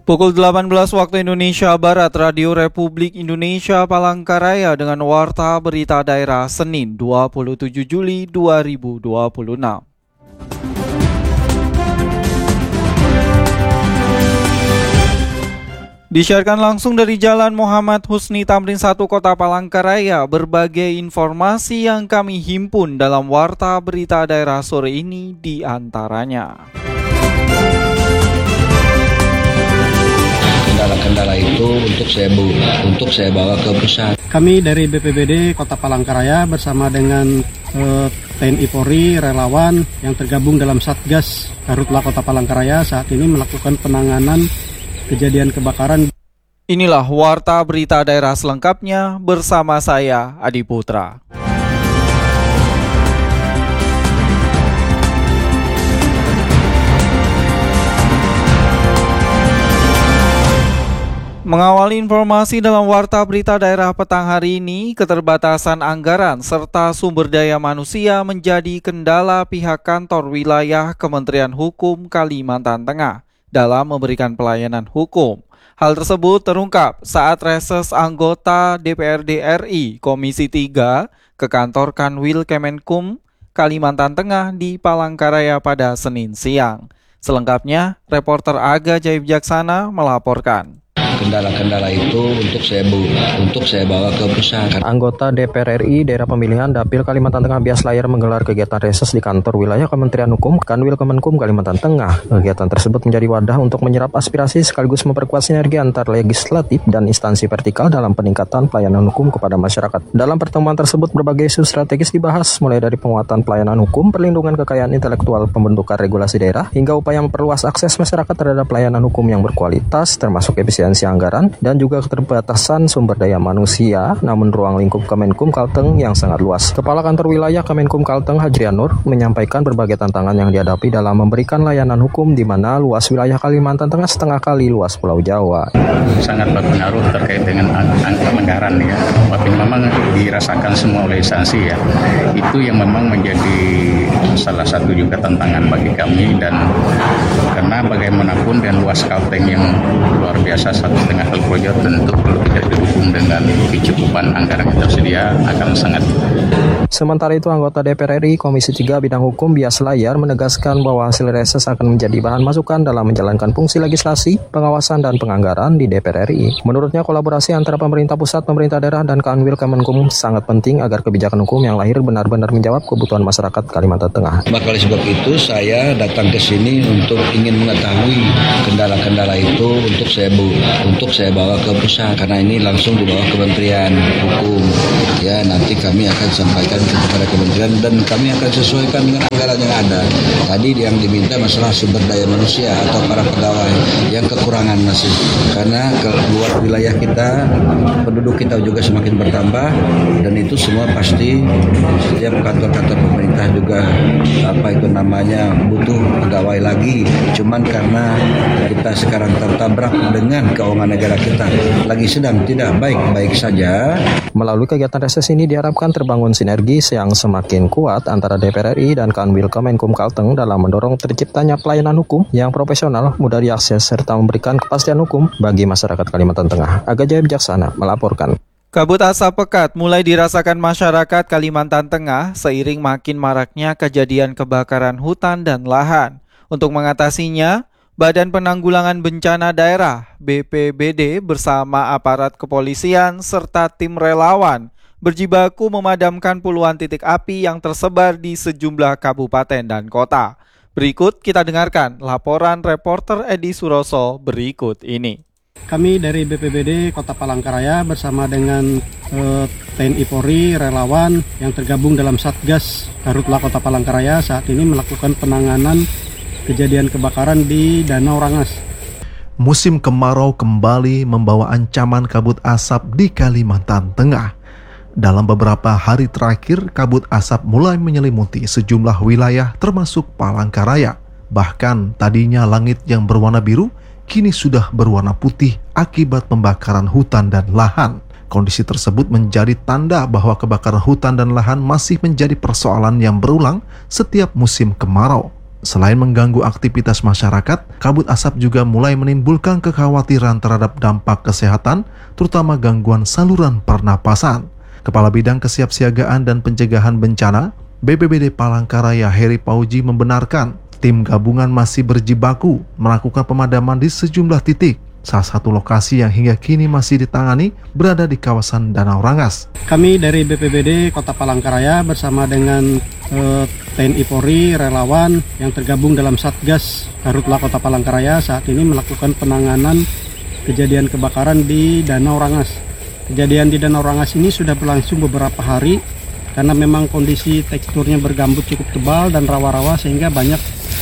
Pukul 18 waktu Indonesia Barat, Radio Republik Indonesia Palangkaraya dengan Warta Berita Daerah Senin 27 Juli 2026. Disiarkan langsung dari Jalan Muhammad Husni Tamrin 1 Kota Palangkaraya, berbagai informasi yang kami himpun dalam Warta Berita Daerah sore ini diantaranya. Kendala-kendala itu untuk saya bawa ke pusat. Kami dari BPBD Kota Palangkaraya bersama dengan TNI Polri, relawan yang tergabung dalam Satgas Karhutla Kota Palangkaraya saat ini melakukan penanganan kejadian kebakaran. Inilah Warta Berita Daerah selengkapnya bersama saya, Adi Putra. Mengawali informasi dalam Warta Berita Daerah petang hari ini, keterbatasan anggaran serta sumber daya manusia menjadi kendala pihak kantor wilayah Kementerian Hukum Kalimantan Tengah dalam memberikan pelayanan hukum. Hal tersebut terungkap saat reses anggota DPRD RI Komisi 3 ke kantor Kanwil Kemenkum Kalimantan Tengah di Palangkaraya pada Senin siang. Selengkapnya, reporter Aga Jaib Jaksana melaporkan. Kendala-kendala itu untuk saya bawa ke pusat. Anggota DPR RI Daerah Pemilihan Dapil Kalimantan Tengah Bias Layar menggelar kegiatan reses di kantor wilayah Kementerian Hukum Kanwil Kemenkum Kalimantan Tengah. Kegiatan tersebut menjadi wadah untuk menyerap aspirasi sekaligus memperkuat sinergi antar legislatif dan instansi vertikal dalam peningkatan pelayanan hukum kepada masyarakat. Dalam pertemuan tersebut berbagai isu strategis dibahas, mulai dari penguatan pelayanan hukum, perlindungan kekayaan intelektual, pembentukan regulasi daerah, hingga upaya memperluas akses masyarakat terhadap pelayanan hukum yang berkualitas, termasuk efisiensi anggaran dan juga keterbatasan sumber daya manusia, namun ruang lingkup Kemenkum Kalteng yang sangat luas. Kepala Kantor Wilayah Kemenkum Kalteng Hajrian Nur menyampaikan berbagai tantangan yang dihadapi dalam memberikan layanan hukum di mana luas wilayah Kalimantan Tengah setengah kali luas Pulau Jawa. Sangat berpengaruh terkait dengan angka anggaran ya, tapi memang dirasakan semua oleh instansi ya. Itu yang memang menjadi salah satu juga tantangan bagi kami, dan karena bagaimanapun dan luas Kalteng yang luar biasa 1,5 kali proyek, tentu kalau tidak didukung dengan kecukupan anggaran yang tersedia akan sangat. Sementara itu, anggota DPR RI Komisi 3 Bidang Hukum Bias Layar menegaskan bahwa hasil reses akan menjadi bahan masukan dalam menjalankan fungsi legislasi, pengawasan, dan penganggaran di DPR RI. Menurutnya, kolaborasi antara pemerintah pusat, pemerintah daerah, dan Kanwil Kemenkum sangat penting agar kebijakan hukum yang lahir benar-benar menjawab kebutuhan masyarakat Kalimantan Tengah. Maka oleh sebab itu saya datang ke sini untuk ingin mengetahui kendala-kendala itu untuk saya bawa ke pusat, karena ini langsung di bawah Kementerian Hukum. Ya, nanti kami akan sampaikan kepada kementerian dan kami akan sesuaikan dengan anggaran yang ada. Tadi yang diminta masalah sumber daya manusia atau para pegawai yang kekurangan masih, karena keluar wilayah kita, penduduk kita juga semakin bertambah, dan itu semua pasti setiap kantor-kantor pemerintah juga butuh pegawai lagi. Cuman karena kita sekarang tertabrak dengan keuangan negara kita lagi sedang tidak baik-baik saja. Melalui kegiatan reses ini diharapkan terbangun sinergi yang semakin kuat antara DPR RI dan Kanwil Kemenkum Kalteng dalam mendorong terciptanya pelayanan hukum yang profesional, mudah diakses, serta memberikan kepastian hukum bagi masyarakat Kalimantan Tengah. Aga Jaya Bijaksana melaporkan. Kabut asap pekat mulai dirasakan masyarakat Kalimantan Tengah seiring makin maraknya kejadian kebakaran hutan dan lahan. Untuk mengatasinya, Badan Penanggulangan Bencana Daerah BPBD bersama aparat kepolisian serta tim relawan berjibaku memadamkan puluhan titik api yang tersebar di sejumlah kabupaten dan kota. Berikut kita dengarkan laporan reporter Edi Suroso berikut ini. Kami dari BPBD Kota Palangkaraya bersama dengan TNI Polri, relawan yang tergabung dalam Satgas Karhutla Kota Palangkaraya saat ini melakukan penanganan kejadian kebakaran di Danau Rangas. Musim kemarau kembali membawa ancaman kabut asap di Kalimantan Tengah. Dalam beberapa hari terakhir, kabut asap mulai menyelimuti sejumlah wilayah termasuk Palangkaraya. Bahkan tadinya langit yang berwarna biru kini sudah berwarna putih akibat pembakaran hutan dan lahan. Kondisi tersebut menjadi tanda bahwa kebakaran hutan dan lahan masih menjadi persoalan yang berulang setiap musim kemarau. Selain mengganggu aktivitas masyarakat, kabut asap juga mulai menimbulkan kekhawatiran terhadap dampak kesehatan, terutama gangguan saluran pernapasan. Kepala Bidang Kesiapsiagaan dan Pencegahan Bencana, BPBD Palangkaraya Heri Pauji membenarkan tim gabungan masih berjibaku melakukan pemadaman di sejumlah titik. Salah satu lokasi yang hingga kini masih ditangani berada di kawasan Danau Rangas. Kami dari BPBD Kota Palangkaraya bersama dengan TNI Polri, relawan yang tergabung dalam Satgas Karhutla Kota Palangkaraya saat ini melakukan penanganan kejadian kebakaran di Danau Rangas. Kejadian di Danau Rangas ini sudah berlangsung beberapa hari karena memang kondisi teksturnya bergambut cukup tebal dan rawa-rawa sehingga banyak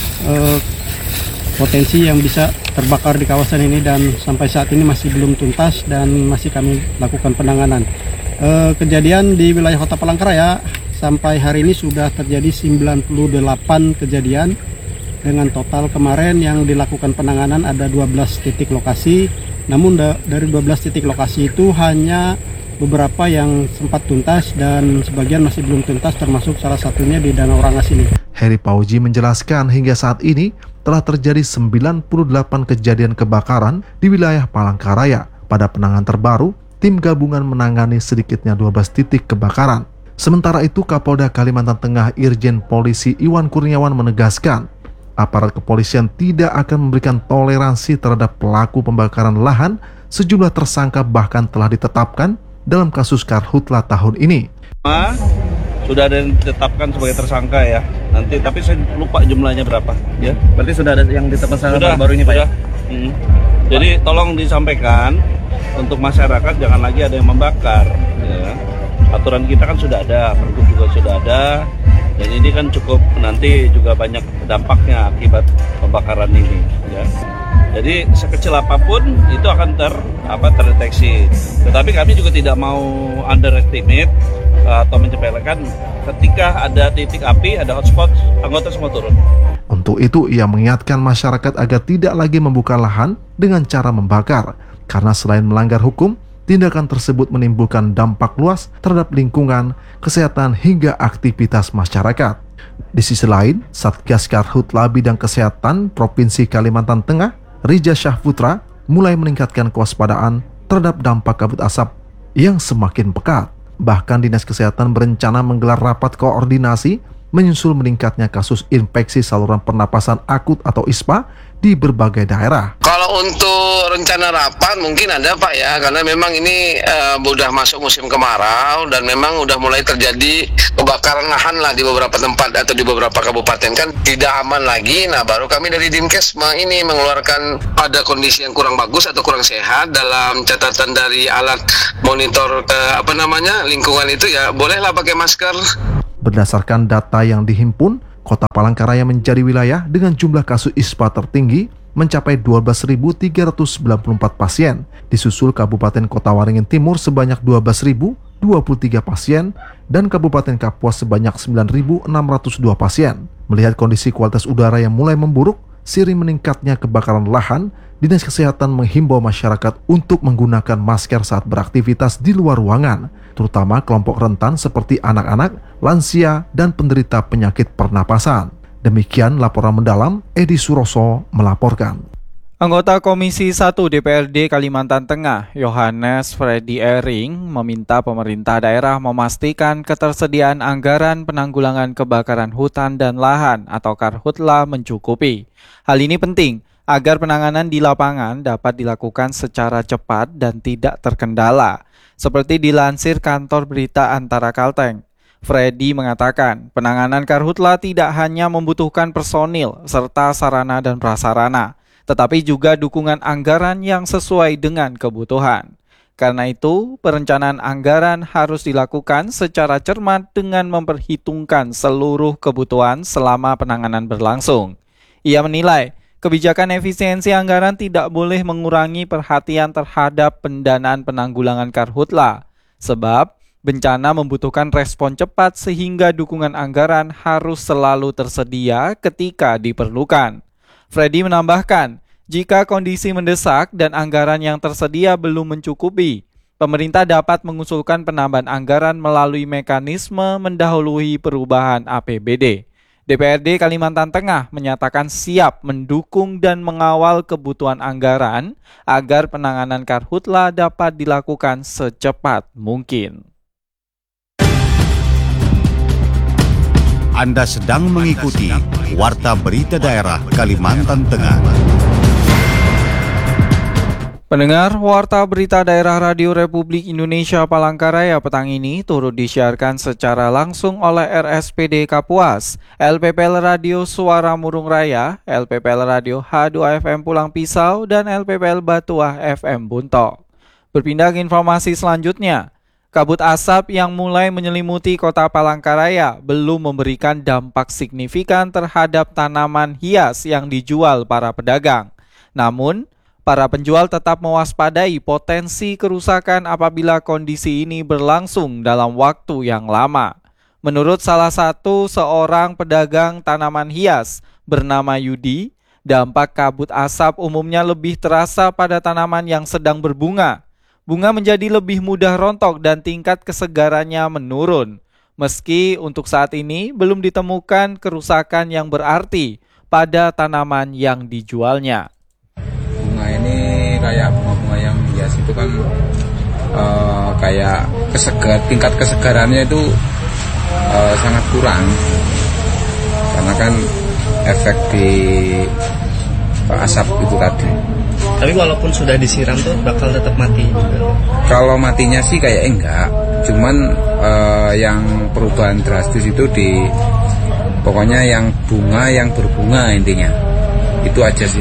potensi yang bisa terbakar di kawasan ini, dan sampai saat ini masih belum tuntas dan masih kami lakukan penanganan. Kejadian di wilayah Kota Palangkaraya sampai hari ini sudah terjadi 98 kejadian dengan total kemarin yang dilakukan penanganan ada 12 titik lokasi. Namun dari 12 titik lokasi itu hanya beberapa yang sempat tuntas dan sebagian masih belum tuntas, termasuk salah satunya di Danau Rangas ini. Heri Pauji menjelaskan hingga saat ini telah terjadi 98 kejadian kebakaran di wilayah Palangkaraya. Pada penanganan terbaru, tim gabungan menangani sedikitnya 12 titik kebakaran. Sementara itu, Kapolda Kalimantan Tengah Irjen Polisi Iwan Kurniawan menegaskan, aparat kepolisian tidak akan memberikan toleransi terhadap pelaku pembakaran lahan. Sejumlah tersangka bahkan telah ditetapkan dalam kasus Karhutla tahun ini. Sudah ada yang ditetapkan sebagai tersangka ya. Nanti tapi saya lupa jumlahnya berapa ya. Berarti sudah ada yang ditetapkan baru ini Pak ya? Jadi tolong disampaikan untuk masyarakat jangan lagi ada yang membakar ya. Aturan kita kan sudah ada, pergub juga sudah ada. Dan ini kan cukup nanti juga banyak dampaknya akibat pembakaran ini ya. Jadi sekecil apapun itu akan terdeteksi. Tetapi kami juga tidak mau underestimate atau menyepelekan ketika ada titik api, ada hotspot, anggota semua turun. Untuk itu, ia mengingatkan masyarakat agar tidak lagi membuka lahan dengan cara membakar, karena selain melanggar hukum, tindakan tersebut menimbulkan dampak luas terhadap lingkungan, kesehatan, hingga aktivitas masyarakat. Di sisi lain, Satgas Karhutla Bidang Kesehatan Provinsi Kalimantan Tengah, Rija Syahputra, mulai meningkatkan kewaspadaan terhadap dampak kabut asap yang semakin pekat. Bahkan Dinas Kesehatan berencana menggelar rapat koordinasi menyusul meningkatnya kasus infeksi saluran pernapasan akut atau ISPA di berbagai daerah. Kalau untuk rencana rapat mungkin ada Pak ya, karena memang ini udah masuk musim kemarau dan memang udah mulai terjadi kebakaran lahan lah di beberapa tempat atau di beberapa kabupaten, kan tidak aman lagi. Nah baru kami dari Dinkes ini mengeluarkan ada kondisi yang kurang bagus atau kurang sehat dalam catatan dari alat monitor lingkungan itu ya bolehlah pakai masker. Berdasarkan data yang dihimpun, Kota Palangkaraya menjadi wilayah dengan jumlah kasus ISPA tertinggi mencapai 12.394 pasien. Disusul Kabupaten Kota Waringin Timur sebanyak 12.023 pasien dan Kabupaten Kapuas sebanyak 9.602 pasien. Melihat kondisi kualitas udara yang mulai memburuk, seiring meningkatnya kebakaran lahan, Dinas Kesehatan menghimbau masyarakat untuk menggunakan masker saat beraktivitas di luar ruangan, terutama kelompok rentan seperti anak-anak, lansia, dan penderita penyakit pernapasan. Demikian laporan mendalam, Edi Suroso melaporkan. Anggota Komisi 1 DPRD Kalimantan Tengah, Yohanes Freddy Ering, meminta pemerintah daerah memastikan ketersediaan anggaran penanggulangan kebakaran hutan dan lahan atau Karhutla mencukupi. Hal ini penting agar penanganan di lapangan dapat dilakukan secara cepat dan tidak terkendala. Seperti dilansir kantor berita Antara Kalteng, Freddy mengatakan penanganan Karhutla tidak hanya membutuhkan personil serta sarana dan prasarana, tetapi juga dukungan anggaran yang sesuai dengan kebutuhan. Karena itu, perencanaan anggaran harus dilakukan secara cermat dengan memperhitungkan seluruh kebutuhan selama penanganan berlangsung. Ia menilai, kebijakan efisiensi anggaran tidak boleh mengurangi perhatian terhadap pendanaan penanggulangan Karhutla, sebab bencana membutuhkan respon cepat sehingga dukungan anggaran harus selalu tersedia ketika diperlukan. Freddy menambahkan, jika kondisi mendesak dan anggaran yang tersedia belum mencukupi, pemerintah dapat mengusulkan penambahan anggaran melalui mekanisme mendahului perubahan APBD. DPRD Kalimantan Tengah menyatakan siap mendukung dan mengawal kebutuhan anggaran agar penanganan karhutla dapat dilakukan secepat mungkin. Anda sedang mengikuti Warta Berita Daerah Kalimantan Tengah. Pendengar, Warta Berita Daerah Radio Republik Indonesia Palangkaraya petang ini turut disiarkan secara langsung oleh RSPD Kapuas, LPPL Radio Suara Murung Raya, LPPL Radio H2FM Pulang Pisau, dan LPPL Batuah FM Buntok. Berpindah ke informasi selanjutnya, kabut asap yang mulai menyelimuti kota Palangkaraya belum memberikan dampak signifikan terhadap tanaman hias yang dijual para pedagang. Namun, para penjual tetap mewaspadai potensi kerusakan apabila kondisi ini berlangsung dalam waktu yang lama. Menurut salah satu seorang pedagang tanaman hias bernama Yudi, dampak kabut asap umumnya lebih terasa pada tanaman yang sedang berbunga. Bunga menjadi lebih mudah rontok dan tingkat kesegarannya menurun. Meski untuk saat ini belum ditemukan kerusakan yang berarti pada tanaman yang dijualnya. Kayak bunga-bunga yang hias itu kan kayak tingkat kesegarannya itu sangat kurang karena kan efek di asap itu tadi. Tapi walaupun sudah disiram tuh bakal tetap mati. Kalau matinya sih kayak enggak, cuman yang perubahan drastis itu pokoknya yang bunga yang berbunga intinya itu aja sih.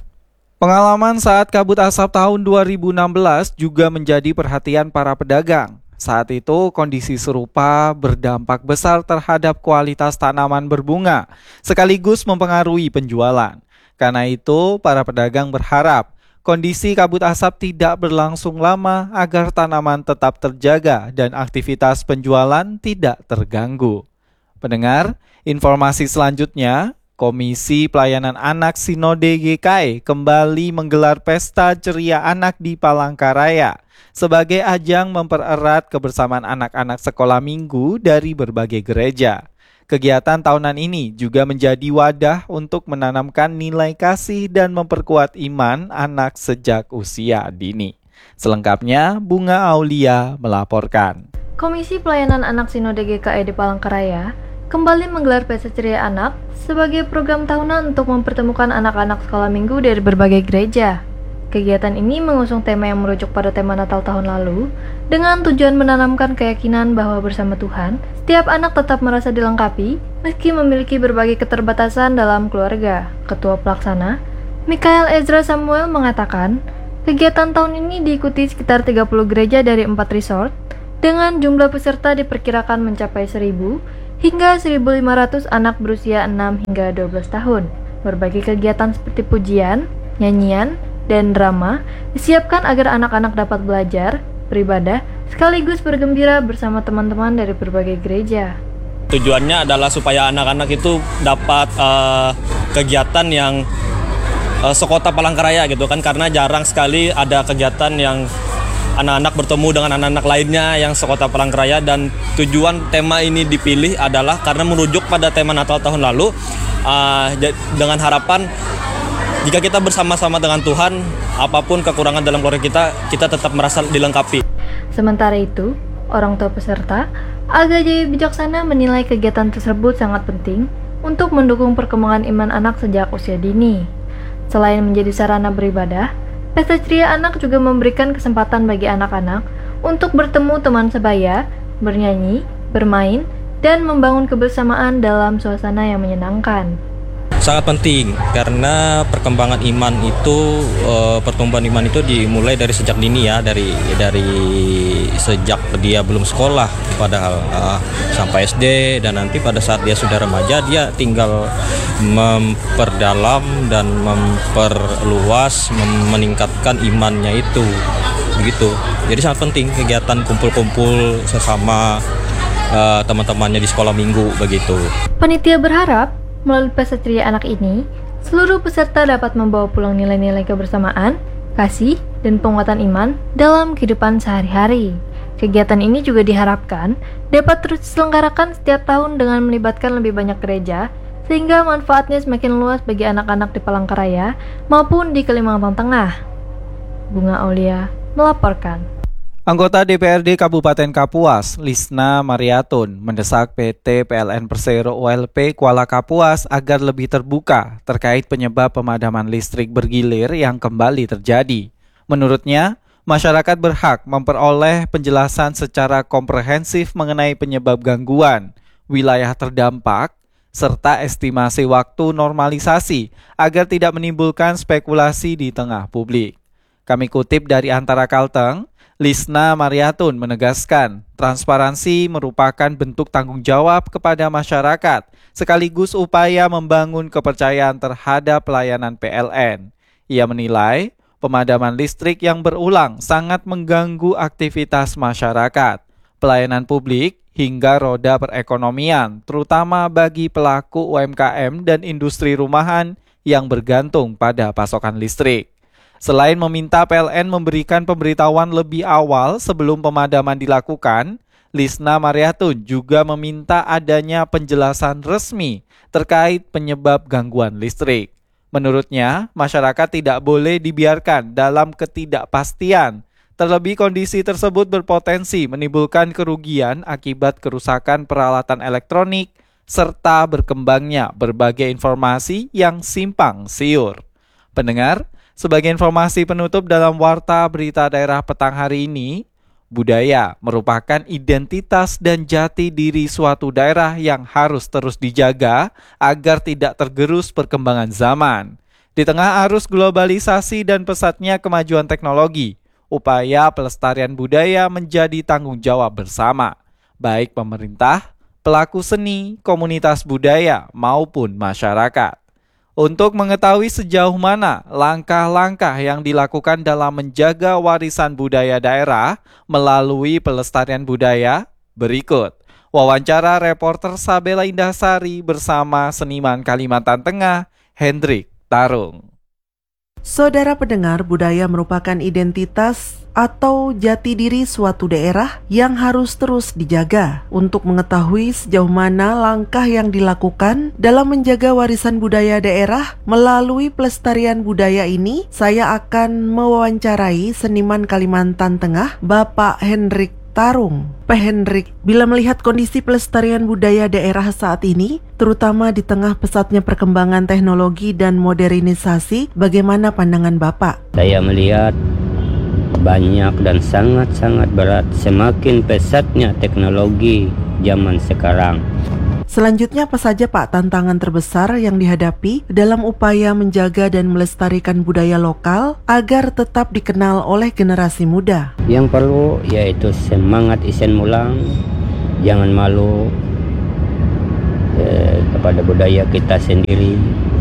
Pengalaman saat kabut asap tahun 2016 juga menjadi perhatian para pedagang. Saat itu kondisi serupa berdampak besar terhadap kualitas tanaman berbunga, sekaligus mempengaruhi penjualan. Karena itu, para pedagang berharap kondisi kabut asap tidak berlangsung lama agar tanaman tetap terjaga dan aktivitas penjualan tidak terganggu. Pendengar, informasi selanjutnya, Komisi Pelayanan Anak Sinode GKI kembali menggelar Pesta Ceria Anak di Palangkaraya sebagai ajang mempererat kebersamaan anak-anak sekolah minggu dari berbagai gereja. Kegiatan tahunan ini juga menjadi wadah untuk menanamkan nilai kasih dan memperkuat iman anak sejak usia dini. Selengkapnya, Bunga Aulia melaporkan. Komisi Pelayanan Anak Sinode GKI di Palangkaraya kembali menggelar Pesta Ceria Anak sebagai program tahunan untuk mempertemukan anak-anak sekolah minggu dari berbagai gereja. Kegiatan ini mengusung tema yang merujuk pada tema Natal tahun lalu, dengan tujuan menanamkan keyakinan bahwa bersama Tuhan, setiap anak tetap merasa dilengkapi meski memiliki berbagai keterbatasan dalam keluarga. Ketua Pelaksana, Mikael Ezra Samuel mengatakan, kegiatan tahun ini diikuti sekitar 30 gereja dari 4 resort, dengan jumlah peserta diperkirakan mencapai 1.000 hingga 1.500 anak berusia 6 hingga 12 tahun. Berbagai kegiatan seperti pujian, nyanyian, dan drama disiapkan agar anak-anak dapat belajar, beribadah, sekaligus bergembira bersama teman-teman dari berbagai gereja. Tujuannya adalah supaya anak-anak itu dapat kegiatan yang sekota Palangkaraya gitu kan, karena jarang sekali ada kegiatan yang anak-anak bertemu dengan anak-anak lainnya yang sekota Palangkaraya, dan tujuan tema ini dipilih adalah karena merujuk pada tema Natal tahun lalu, dengan harapan jika kita bersama-sama dengan Tuhan, apapun kekurangan dalam keluarga kita tetap merasa dilengkapi. Sementara itu, orang tua peserta, Aga Jaya Bijaksana menilai kegiatan tersebut sangat penting untuk mendukung perkembangan iman anak sejak usia dini. Selain menjadi sarana beribadah, Pesta Ceria Anak juga memberikan kesempatan bagi anak-anak untuk bertemu teman sebaya, bernyanyi, bermain, dan membangun kebersamaan dalam suasana yang menyenangkan. Sangat penting karena perkembangan iman itu, pertumbuhan iman itu dimulai dari sejak dini ya, dari sejak dia belum sekolah padahal sampai SD, dan nanti pada saat dia sudah remaja dia tinggal memperdalam dan memperluas, meningkatkan imannya itu begitu. Jadi sangat penting kegiatan kumpul-kumpul sesama teman-temannya di sekolah minggu begitu. Panitia berharap melalui Pesta Ceria Anak ini, seluruh peserta dapat membawa pulang nilai-nilai kebersamaan, kasih, dan penguatan iman dalam kehidupan sehari-hari. Kegiatan ini juga diharapkan dapat terus diselenggarakan setiap tahun dengan melibatkan lebih banyak gereja, sehingga manfaatnya semakin luas bagi anak-anak di Palangkaraya maupun di Kalimantan Tengah. Bunga Aulia melaporkan. Anggota DPRD Kabupaten Kapuas, Lisna Mariatun, mendesak PT PLN Persero OLP Kuala Kapuas agar lebih terbuka terkait penyebab pemadaman listrik bergilir yang kembali terjadi. Menurutnya, masyarakat berhak memperoleh penjelasan secara komprehensif mengenai penyebab gangguan, wilayah terdampak, serta estimasi waktu normalisasi agar tidak menimbulkan spekulasi di tengah publik. Kami kutip dari Antara Kalteng, Lisna Mariatun menegaskan, transparansi merupakan bentuk tanggung jawab kepada masyarakat, sekaligus upaya membangun kepercayaan terhadap pelayanan PLN. Ia menilai, pemadaman listrik yang berulang sangat mengganggu aktivitas masyarakat, pelayanan publik, hingga roda perekonomian, terutama bagi pelaku UMKM dan industri rumahan yang bergantung pada pasokan listrik. Selain meminta PLN memberikan pemberitahuan lebih awal sebelum pemadaman dilakukan, Lisna Mariatun juga meminta adanya penjelasan resmi terkait penyebab gangguan listrik. Menurutnya, masyarakat tidak boleh dibiarkan dalam ketidakpastian, terlebih kondisi tersebut berpotensi menimbulkan kerugian akibat kerusakan peralatan elektronik serta berkembangnya berbagai informasi yang simpang siur. Pendengar, sebagai informasi penutup dalam Warta Berita Daerah petang hari ini, budaya merupakan identitas dan jati diri suatu daerah yang harus terus dijaga agar tidak tergerus perkembangan zaman. Di tengah arus globalisasi dan pesatnya kemajuan teknologi, upaya pelestarian budaya menjadi tanggung jawab bersama, baik pemerintah, pelaku seni, komunitas budaya, maupun masyarakat. Untuk mengetahui sejauh mana langkah-langkah yang dilakukan dalam menjaga warisan budaya daerah melalui pelestarian budaya, berikut wawancara reporter Sabela Indahsari bersama seniman Kalimantan Tengah, Hendrik Tarung. Saudara pendengar, budaya merupakan identitas atau jati diri suatu daerah yang harus terus dijaga. Untuk mengetahui sejauh mana langkah yang dilakukan dalam menjaga warisan budaya daerah melalui pelestarian budaya ini, saya akan mewawancarai seniman Kalimantan Tengah, Bapak Hendrik Tarung. Pak Hendrik, bila melihat kondisi pelestarian budaya daerah saat ini, terutama di tengah pesatnya perkembangan teknologi dan modernisasi, bagaimana pandangan Bapak? Saya melihat banyak dan sangat-sangat berat semakin pesatnya teknologi zaman sekarang. Selanjutnya, apa saja Pak tantangan terbesar yang dihadapi dalam upaya menjaga dan melestarikan budaya lokal agar tetap dikenal oleh generasi muda? Yang perlu yaitu semangat isen mulang, jangan malu kepada budaya kita sendiri.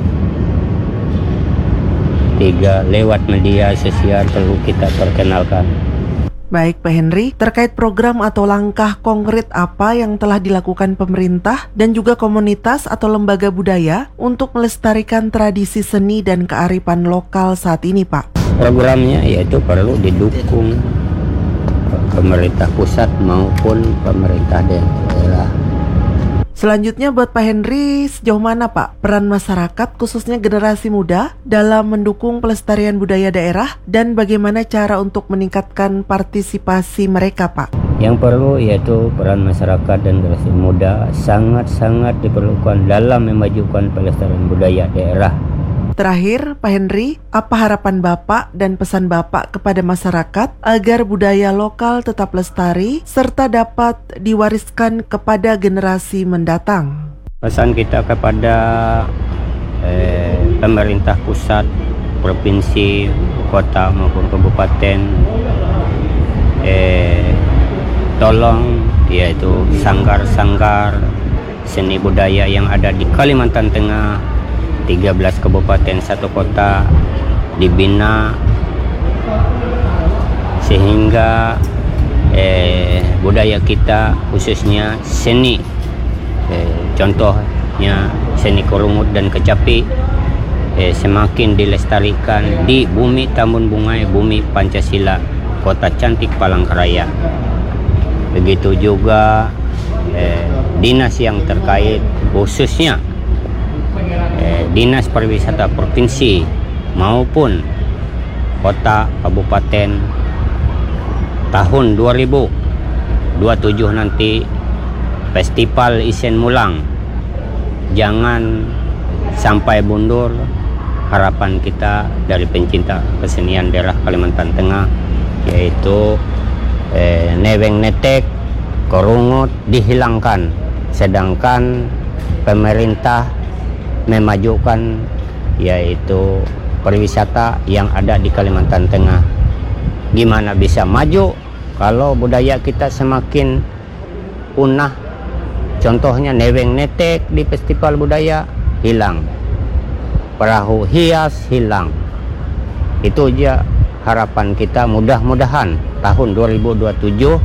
3, lewat media sosial perlu kita perkenalkan. Baik Pak Henry, terkait program atau langkah konkret apa yang telah dilakukan pemerintah dan juga komunitas atau lembaga budaya untuk melestarikan tradisi seni dan kearifan lokal saat ini Pak? Programnya yaitu perlu didukung pemerintah pusat maupun pemerintah daerah. Selanjutnya buat Pak Henry, sejauh mana Pak peran masyarakat khususnya generasi muda dalam mendukung pelestarian budaya daerah dan bagaimana cara untuk meningkatkan partisipasi mereka Pak? Yang perlu yaitu peran masyarakat dan generasi muda sangat-sangat diperlukan dalam memajukan pelestarian budaya daerah. Terakhir, Pak Henry, apa harapan Bapak dan pesan Bapak kepada masyarakat agar budaya lokal tetap lestari serta dapat diwariskan kepada generasi mendatang? Pesan kita kepada pemerintah pusat, provinsi, kota maupun kabupaten, tolong yaitu sanggar-sanggar seni budaya yang ada di Kalimantan Tengah, 13 kabupaten 1 kota dibina sehingga budaya kita khususnya seni, contohnya seni kerumut dan kecapi, semakin dilestarikan di bumi Tambun Bungai, bumi Pancasila, kota cantik Palangkaraya. Begitu juga dinas yang terkait khususnya Dinas Pariwisata Provinsi maupun Kota Kabupaten tahun 2027 nanti Festival Isen Mulang jangan sampai mundur. Harapan kita dari pencinta kesenian daerah Kalimantan Tengah yaitu Neweng Netek, Korungut dihilangkan, sedangkan pemerintah memajukan yaitu pariwisata yang ada di Kalimantan Tengah. Gimana bisa maju kalau budaya kita semakin punah? Contohnya Neweng Netek di festival budaya hilang, perahu hias hilang. Itu aja harapan kita, mudah-mudahan tahun 2027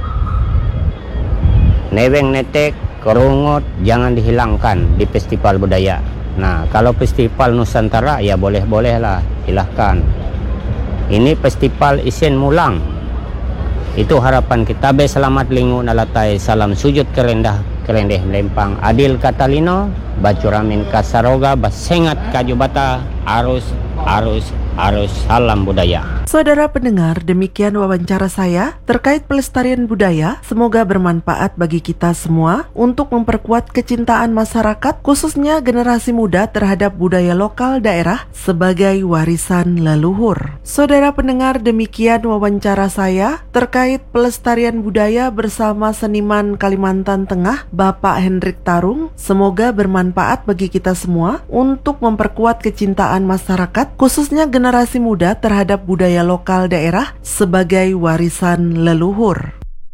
Neweng Netek, Korungut jangan dihilangkan di festival budaya. Nah, kalau festival Nusantara ya boleh-bolehlah, silahkan. Ini festival Isen Mulang. Itu harapan kita. Be selamat lingu nalatai, salam sujud kerendeh melempang, adil katalino, bacuramin kasaroga, basengat kajubata, arus, salam budaya. Saudara pendengar, demikian wawancara saya terkait pelestarian budaya. Semoga bermanfaat bagi kita semua untuk memperkuat kecintaan masyarakat, khususnya generasi muda terhadap budaya lokal daerah sebagai warisan leluhur. Saudara pendengar, demikian wawancara saya terkait pelestarian budaya bersama seniman Kalimantan Tengah, Bapak Hendrik Tarung. Semoga bermanfaat bagi kita semua untuk memperkuat kecintaan masyarakat, khususnya generasi muda terhadap budaya lokal daerah sebagai warisan leluhur.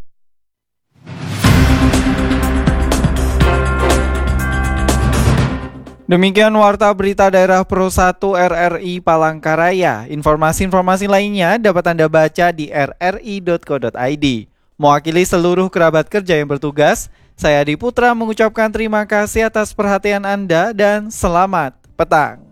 Demikian Warta Berita Daerah Pro 1 RRI Palangkaraya. Informasi-informasi lainnya dapat Anda baca di rri.co.id. Mewakili seluruh kerabat kerja yang bertugas, saya Adi Putra mengucapkan terima kasih atas perhatian Anda dan selamat petang.